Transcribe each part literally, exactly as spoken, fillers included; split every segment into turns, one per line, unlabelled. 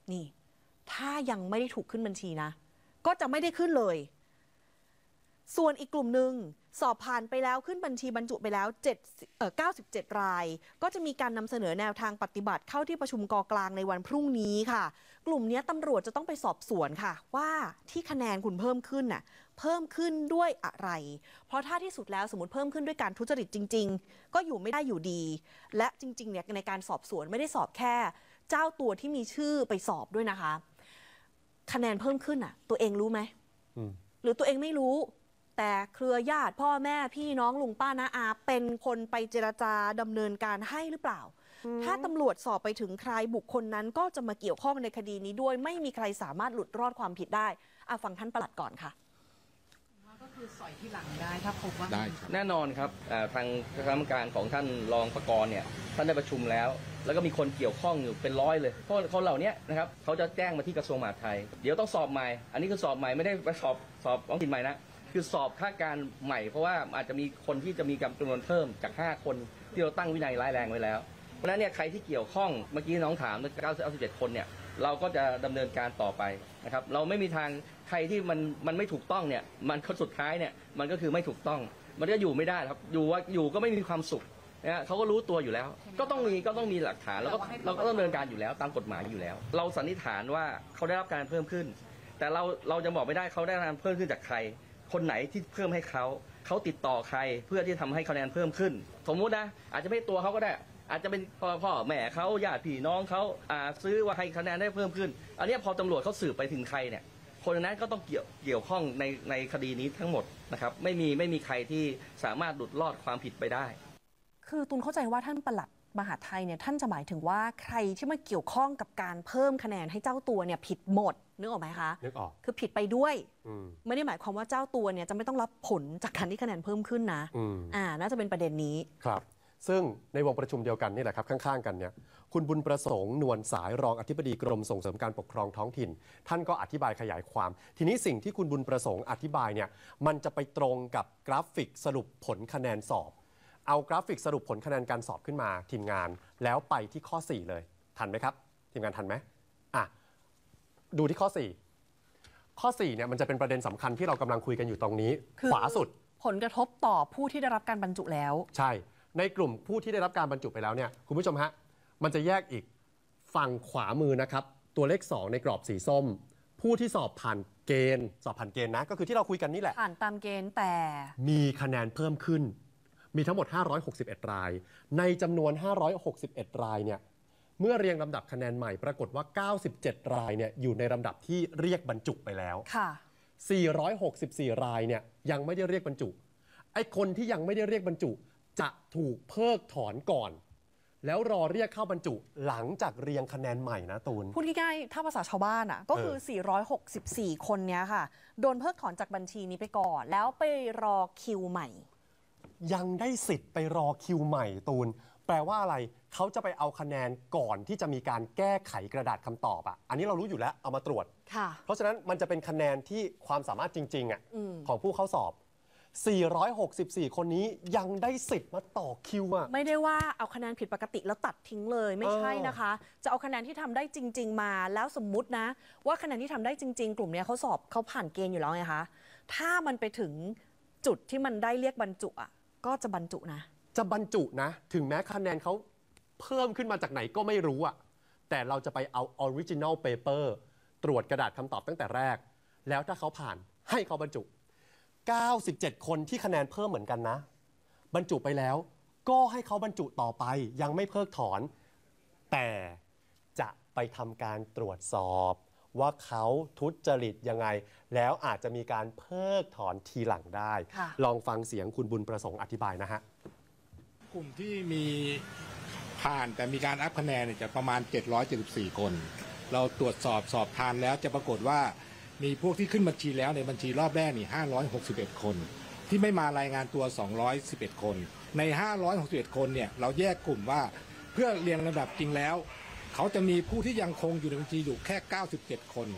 นี่ถ้ายังไม่ได้ถูกขึ้นบัญชีนะก็จะไม่ได้ขึ้นเลยส่วนอีกกลุ่มหนึ่งสอบผ่านไปแล้วขึ้นบัญชีบรรจุไปแล้วเจ็ดเอ่อเก้าสิบเจ็ดรายก็จะมีการนำเสนอแนวทางปฏิบัติเข้าที่ประชุมกกลางในวันพรุ่งนี้ค่ะกลุ่มนี้ตำรวจจะต้องไปสอบสวนค่ะว่าที่คะแนนคุณเพิ่มขึ้นน่ะเพิ่มขึ้นด้วยอะไรเพราะถ้าที่สุดแล้วสมมติเพิ่มขึ้นด้วยการทุจริตจริงๆก็อยู่ไม่ได้อยู่ดีและจริงๆเนี่ยในการสอบสวนไม่ได้สอบแค่เจ้าตัวที่มีชื่อไปสอบด้วยนะคะคะแนนเพิ่มขึ้นอ่ะตัวเองรู้ไหมหรือตัวเองไม่รู้แต่เครือญาติพ่อแม่พี่น้องลุงป้าน้าอาเป็นคนไปเจรจาดำเนินการให้หรือเปล่าถ้าตำรวจสอบไปถึงใครบุคคลนั้นก็จะมาเกี่ยวข้องในคดีนี้ด้วยไม่มีใครสามารถหลุดรอดความผิดได้อ่ะฟังท่านปลัดก่อนค่ะ
ก็คือสอยที่หลังได้ถ้าพบว่า
ได้แน่นอนครับทางคณะกรรมการของท่านรองปกรณ์เนี่ยท่านได้ประชุมแล้วแล้วก็มีคนเกี่ยวข้องอยู่เป็นร้อยเลยเพราะเขาเหล่านี้นะครับเขาจะแจ้งมาที่กระทรวงมหาดไทยเดี๋ยวต้องสอบใหม่อันนี้คือสอบใหม่ไม่ได้ไปสอบสอบท้องถิ่นใหม่นะคือสอบค่าการใหม่เพราะว่าอาจจะมีคนที่จะมีจำนวนเพิ่มจากห้าคนที่เราตั้งวินัยร้ายแรงไว้แล้วเพราะฉะนั้นเนี่ยใครที่เกี่ยวข้องเมื่อกี้น้องถามเก้าสิบเจ็ดคนเนี่ยเราก็จะดำเนินการต่อไปนะครับเราไม่มีทางใครที่มันมันไม่ถูกต้องเนี่ยมันก็สุดท้ายเนี่ยมันก็คือไม่ถูกต้องมันก็อยู่ไม่ได้ครับอยู่ว่าอยู่ก็ไม่มีความสุขนะเขาก็รู้ตัวอยู่แล้วก็ต้องมีก็ต้องมีหลักฐานแล้วก็เราก็ต้องดำเนินการอยู่แล้วตามกฎหมายอยู่แล้วเราสันนิษฐานว่าเขาได้รับการเพิ่มขึ้นแต่เราเราจะบอกไม่ได้เขาได้รับการเพิ่มขึ้นจากใครคนไหนที่เพิ่มให้เขาเขาติดต่อใครเพื่อที่ทำให้คะแนนเพิ่มขึ้นสมมุตินะอาจจะไม่ตัวเขาก็ได้อาจจะเป็นพ่อพ่อแม่เขาญาติพี่น้องเขาอ่าซื้อว่าให้คะแนนได้เพิ่มขึ้นอันนี้พอตำรวจเขาสืบไปถึงใครเนี่ยคนนั้นก็ต้องเกี่ยวเกี่ยวข้องในในคดีนี้ทั้งหมดนะครับไม่มีไม่มีใครที่สามารถหลุดรอดความผิดไปได้
คือตูนเข้าใจว่าท่านปลัดมหาดไทยเนี่ยท่านจะหมายถึงว่าใครที่มาเกี่ยวข้องกับการเพิ่มคะแนนให้เจ้าตัวเนี่ยผิดหมดนึกออกไหมคะ
นึกออก
คือผิดไปด้วยไม่ได้หมายความว่าเจ้าตัวเนี่ยจะไม่ต้องรับผลจากการที่คะแนนเพิ่มขึ้นนะอ่าน่าจะเป็นประเด็นนี้
ครับซึ่งในวงประชุมเดียวกันนี่แหละครับข้างๆกันเนี่ยคุณบุญประสงค์นวลสายรองอธิบดีกรมส่งเสริมการปกครองท้องถิ่นท่านก็อธิบายขยายความทีนี้สิ่งที่คุณบุญประสงค์อธิบายเนี่ยมันจะไปตรงกับกราฟิกสรุปผลคะแนนสอบเอากราฟิกสรุปผลคะแนนการสอบขึ้นมาทีมงานแล้วไปที่ข้อสี่เลยทันไหมครับทีมงานทันไหมอ่ะดูที่ข้อสี่ข้อสี่เนี่ยมันจะเป็นประเด็นสำคัญที่เรากำลังคุยกันอยู่ตรงนี้ขวาสุด
ผลกระทบต่อผู้ที่ได้รับการบรรจุแล้ว
ใช่ในกลุ่มผู้ที่ได้รับการบรรจุไปแล้วเนี่ยคุณผู้ชมฮะมันจะแยกอีกฝั่งขวามือนะครับตัวเลขสองในกรอบสีส้มผู้ที่สอบผ่านเกณฑ์สอบผ่านเกณฑ์นะก็คือที่เราคุยกันนี่แหละ
ผ่านตามเกณฑ์แต่
มีคะแนนเพิ่มขึ้นมีทั้งหมดห้าร้อยหกสิบเอ็ดรายในจำนวนห้าร้อยหกสิบเอ็ดรายเนี่ยเมื่อเรียงลำดับคะแนนใหม่ปรากฏว่าเก้าสิบเจ็ดรายเนี่ยอยู่ในลำดับที่เรียกบรรจุไปแล้ว
ค่ะ
สี่ร้อยหกสิบสี่รายเนี่ยยังไม่ได้เรียกบรรจุไอ้คนที่ยังไม่ได้เรียกบรรจุจะถูกเพิกถอนก่อนแล้วรอเรียกเข้าบรรจุหลังจากเรียงคะแนนใหม่นะตูน
พูดง่ายๆถ้าภาษาชาวบ้านอ่ะก็คือสี่ร้อยหกสิบสี่คนเนี้ยค่ะโดนเพิกถอนจากบัญชีนี้ไปก่อนแล้วไปรอคิวใหม่
ยังได้สิทธิ์ไปรอคิวใหม่ตูนแปลว่าอะไรเขาจะไปเอาคะแนนก่อนที่จะมีการแก้ไขกระดาษคำตอบอ่ะอันนี้เรารู้อยู่แล้วเอามาตรวจเพราะฉะนั้นมันจะเป็นคะแนนที่ความสามารถจริงๆอ่ะของผู้เข้าสอบสี่ร้อยหกสิบสี่คนนี้ยังได้สิทธิ์มาต่อคิวอ่ะ
ไม่ได้ว่าเอาคะแนนผิดปกติแล้วตัดทิ้งเลยไม่ใช่นะคะจะเอาคะแนนที่ทำได้จริงๆมาแล้วสมมุตินะว่าคะแนนที่ทำได้จริงๆกลุ่มนี้เขาสอบเขาผ่านเกณฑ์อยู่แล้วไงคะถ้ามันไปถึงจุดที่มันได้เรียกบรรจุอ่ะก็จะบรรจุนะ
จะบรรจุนะถึงแม้คะแนนเขาเพิ่มขึ้นมาจากไหนก็ไม่รู้อ่ะแต่เราจะไปเอา original paper ตรวจกระดาษคำตอบตั้งแต่แรกแล้วถ้าเขาผ่านให้เขาบรรจุเก้าสิบเจ็ดคนที่คะแนนเพิ่มเหมือนกันนะบรรจุไปแล้วก็ให้เขาบรรจุต่อไปยังไม่เพิกถอนแต่จะไปทำการตรวจสอบว่าเขาทุจริตยังไงแล้วอาจจะมีการเพิกถอนทีหลังได้ลองฟังเสียงคุณบุญประสงค์อธิบายนะฮะ
กลุ่มที่มีผ่านแต่มีการอัพคะแนนจะประมาณเจ็ดร้อยเจ็ดสิบสี่คนเราตรวจสอบสอบทานแล้วจะปรากฏว่ามีพวกที่ขึ้นบัญชีแล้วในบัญชีรอบแรกนี่ห้าร้อยหกสิบเอ็ดคนที่ไม่มารายงานตัวสองร้อยสิบเอ็ดคนในห้าร้อยหกสิบเอ็ดคนเนี่ยเราแยกกลุ่มว่าเพื่อเรียงลำดับจริงแล้วเขาจะมีผู้ที่ยังคงอยู่ในบัญชีอยู่แค่เก้าสิบเจ็ดคน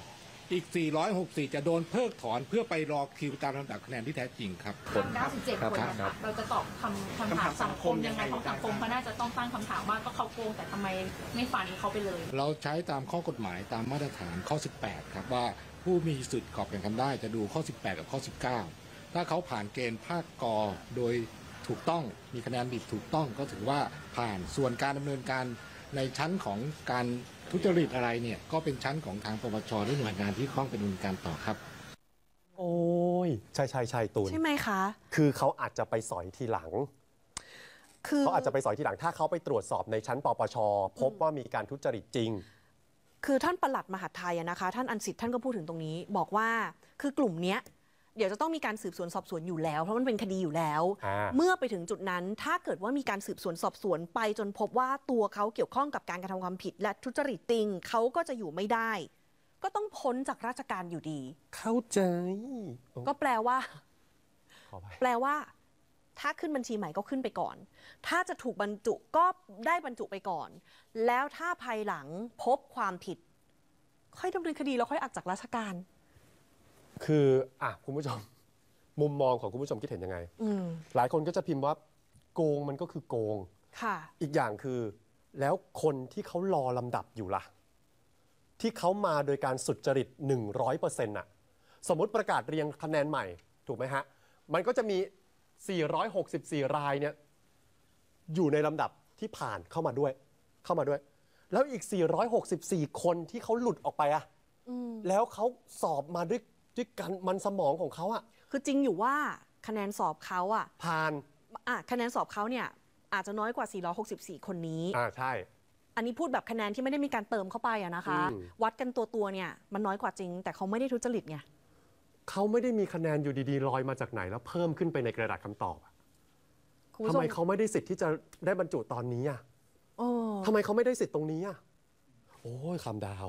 อีก สี่ร้อยหกสิบสี่ จะโดนเพิกถอนเพื่อไปรอคิวตามลำดับคะแนนที่แท้จริงครับ
เก้าสิบเจ็ด
ครับ
คน
ครับ
นะคะเราจะตอบคำคำถามสังคมยังไงเพราะสังคมเขาน่าจะต้องตั้งคำถามว่าก็เขาโกงแต่ทำไมไม่ฟันเขาไปเลย
เราใช้ตามข้อกฎหมายตามมาตรฐานข้อ สิบแปด ครับว่าผู้มีสิทธิ์ขอบแข่งขันได้จะดูข้อ สิบแปด กับข้อ สิบเก้า ถ้าเขาผ่านเกณฑ์ภาคกอโดยถูกต้องมีคะแนนบิดถูกต้องก็ถือว่าผ่านส่วนการดำเนินการในชั้นของการทุจริตอะไรเนี่ยก็เป็นชั้นของทางปปชหรือหน่วยงานที่ข้องเป็นดำเนินการต่อครับ
โอ้ยใช่ใช่ใช่ตูน
ใช่ไหมคะ
คือเขาอาจจะไปสอยทีหลัง
คือ
เขาอาจจะไปสอยทีหลังถ้าเขาไปตรวจสอบในชั้นปปชพบว่ามีการทุจริตจริง
คือท่านปลัดมหาดไทยอะนะคะ ท่านอันสิทธิ์ท่านก็พูดถึงตรงนี้ บอกว่าคือกลุ่มเนี้ยเดี๋ยวจะต้องมีการสืบสวนสอบสวนอยู่แล้วเพราะมันเป็นคดีอยู่แล้ว
อ่า
เมื่อไปถึงจุดนั้นถ้าเกิดว่ามีการสืบสวนสอบสวนไปจนพบว่าตัวเขาเกี่ยวข้องกับการกระทำความผิดและทุจริตจริงเขาก็จะอยู่ไม่ได้ ก็ต้องพ้นจากราชการอยู่ดี
เข้าใจ
ก็แปลว่า
ขอไป
แปลว่า ถ้าขึ้นบัญชีใหม่ก็ขึ้นไปก่อน ถ้าจะถูกบรรจุก็ได้บรรจุไปก่อน แล้วถ้าภายหลังพบความผิด ค่อยดำเนินคดีแล้วค่อยออกจากราชการ
คืออ่ะคุณผู้ชม มุมมองของคุณผู้ชมคิดเห็นยังไง
อืม
หลายคนก็จะพิมพ์ว่าโกงมันก็คือโกง
ค่ะ
อีกอย่างคือ แล้วคนที่เขารอลำดับอยู่ล่ะ ที่เขามาโดยการสุจริต หนึ่งร้อยเปอร์เซ็นต์ น่ะ สมมติประกาศเรียงคะแนนใหม่ ถูกไหมฮะ มันก็จะมี สี่ร้อยหกสิบสี่ รายเนี่ยอยู่ในลำดับที่ผ่านเข้ามาด้วย เข้ามาด้วย แล้วอีก สี่ร้อยหกสิบสี่ คนที่เขาหลุดออกไปอะแล้วเขาสอบมาด้วยด้วยกันมันสมองของเขาอะ
คือจริงอยู่ว่าคะแนนสอบเขาอะ
ผ่าน
อ่ะคะแนนสอบเขาเนี่ยอาจจะน้อยกว่า สี่ร้อยหกสิบสี่ คนนี้
อ่าใช่
อันนี้พูดแบบคะแนนที่ไม่ได้มีการเติมเข้าไปอะนะคะ
อืม
วัดกันตัวตัวๆเนี่ยมันน้อยกว่าจริง แต่เขาไม่ได้ทุจริตไง
เขาไม่ได้มีคะแนนอยู่ดีๆลอยมาจากไหนแล้วเพิ่มขึ้นไปในกระดาษคำตอบอะ
คุณผู้
ทำ
ชม
ไมเขาไม่ได้สิทธิ์ที่จะได้บรรจุตอนนี้อะ
โอ้
ทำไมเขาไม่ได้สิทธิ์ตรงนี้อะโอ้ยคำดาว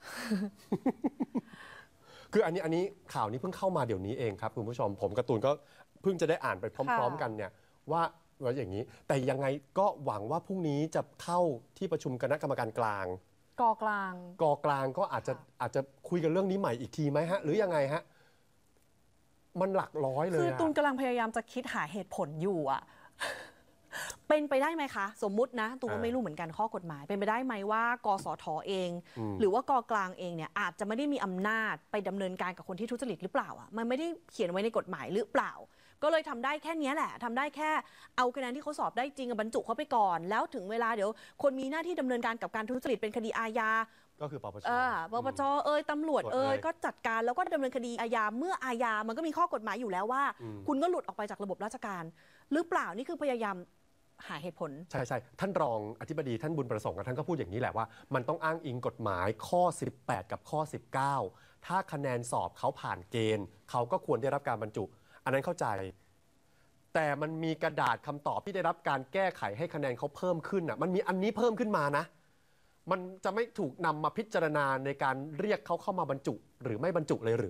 คืออันนี้อันนี้ข่าวนี้เพิ่งเข้ามาเดี๋ยวนี้เองครับคุณผู้ชมผมการ์ตูนก็เพิ่งจะได้อ่านไปพร้อม ๆ กันเนี่ยว่าว่าอย่างนี้ แต่ยังไงก็หวังว่าพรุ่งนี้จะเข้าที่ประชุมคณะกรรมการกลาง
กอกลาง
กอกลางก็อาจจะอาจจะคุยกันเรื่องนี้ใหม่อีกทีไหมฮะ หรือยังไงฮะ มันหลักร้อยเลย
คือ
อะ
ตูนกำลังพยายามจะคิดหาเหตุผลอยู่อะ เป็นไปได้ไหมคะ สมมุตินะตูนก็ไม่รู้เหมือนกันข้อกฎหมาย เป็นไปได้ไหมว่ากสทเอง หรือว่ากอกลางเองเนี่ยอาจจะไม่ได้มีอำนาจไปดำเนินการกับคนที่ทุจริตหรือเปล่าอะมันไม่ได้เขียนไว้ในกฎหมายหรือเปล่า ก็เลยทำได้แค่เนี้ยแหละทำได้แค่เอาคะแนนที่เขาสอบได้จริงอะบรรจุเขาไปก่อน แล้วถึงเวลาเดี๋ยวคนมีหน้าที่ดำเนินการกับการทุจริตเป็นคดีอาญา
ก็คือปปช
เออปปชเอ่ยตำรวจเอ่ย
ตำรวจเอ่ย
ก็จัดการแล้วก็ดำเนินคดีอาญาเมื่ออาญามันก็มีข้อกฎหมายอยู่แล้วว่า
อืม
คุณก็หลุดออกไปจากระบบราชการ หรือเปล่านี่คือพยายามหาเหตุผล
ใช่ใช่ท่านรองอธิบดีท่านบุญประสงค์ท่านก็พูดอย่างนี้แหละว่า มันต้องอ้างอิงกฎหมายข้อ สิบแปด กับข้อ สิบเก้า ถ้าคะแนนสอบเขาผ่านเกณฑ์ เขาก็ควรได้รับการบรรจุ อันนั้นเข้าใจ แต่มันมีกระดาษคำตอบที่ได้รับการแก้ไขให้คะแนนเขาเพิ่มขึ้นอ่ะมันมีอันนี้เพิ่มขึ้นมานะ มันจะไม่ถูกนำมาพิจารณาในการเรียกเขาเข้ามาบรรจุ หรือไม่บรรจุเลยหรือ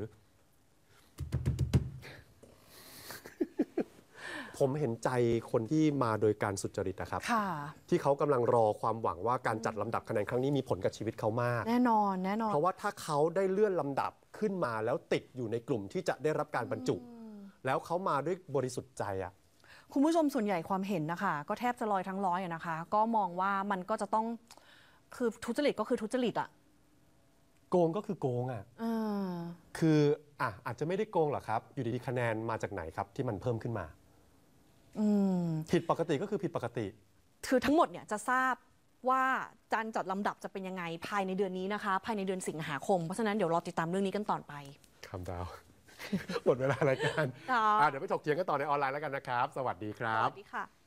ผมเห็นใจคนที่มาโดยการสุจริตนะครับ
ค่ะ
ที่เขากำลังรอความหวังว่าการจัดลำดับคะแนนครั้งนี้มีผลกับชีวิตเขามาก
แน่นอนแน่นอน
เพราะว่าถ้าเขาได้เลื่อนลำดับขึ้นมาแล้วติดอยู่ในกลุ่มที่จะได้รับการบรรจุ แล้วเขามาด้วยบริสุทธิ์ใจอะ
คุณผู้ชมส่วนใหญ่ความเห็นนะคะก็แทบจะลอยทั้งร้อยอะนะคะ ก็มองว่ามันก็จะต้องคือทุจริตก็คือทุจริตอะ
โกงก็คือโกงอะ
เออ
คืออ่ะอาจจะไม่ได้โกงหรอกครับ อยู่ดีๆคะแนนมาจากไหนครับ ที่มันเพิ่มขึ้นมา
อืม
ผิดปกติก็คือผิดปกติ
คือทั้งหมดเนี่ยจะทราบว่าการจัดลำดับจะเป็นยังไงภายในเดือนนี้นะคะ ภายในเดือนสิงหาคมเพราะฉะนั้นเดี๋ยวรอติดตามเรื่องนี้กันต่อไป
คำดาว หมดเวลารายการ
ค่ะ
อ่ะเดี๋ยวไปถกเถียงกันต่อในออนไลน์แล้วกันนะครับ สวัสดีครั
ส
บ
วัสดีค่ะ